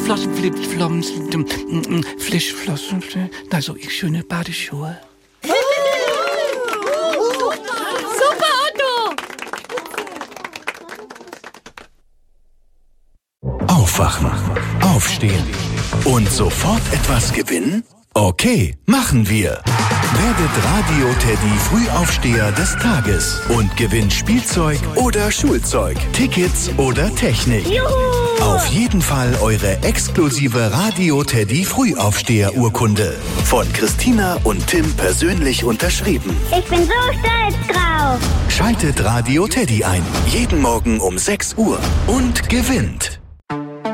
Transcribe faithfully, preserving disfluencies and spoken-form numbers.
Flossen, Flipflossen, Flischflossen, also ich schöne Badeschuhe. Super, Otto! Aufwachen, aufstehen und sofort etwas gewinnen? Okay, machen wir. Werdet Radio-Teddy Frühaufsteher des Tages und gewinnt Spielzeug oder Schulzeug, Tickets oder Technik. Juhu! Auf jeden Fall eure exklusive Radio-Teddy Frühaufsteher-Urkunde. Von Christina und Tim persönlich unterschrieben. Ich bin so stolz drauf. Schaltet Radio-Teddy ein. Jeden Morgen um sechs Uhr und gewinnt.